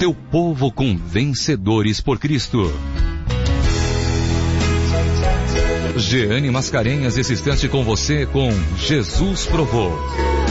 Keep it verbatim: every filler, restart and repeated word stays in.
teu povo com vencedores por Cristo. Jeane Mascarenhas, esse instante com você com Jesus Provou.